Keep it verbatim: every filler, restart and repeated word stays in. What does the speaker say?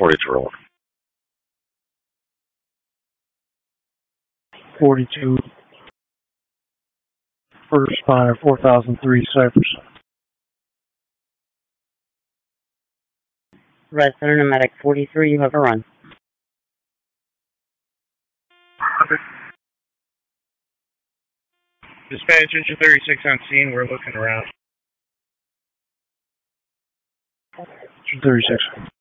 forty-two roll. forty-two. First fire, four thousand three Cypress. Red Center Nomadic forty-three, you have a run. Okay. Dispatch engine thirty-six on scene, we're looking around. thirty-six.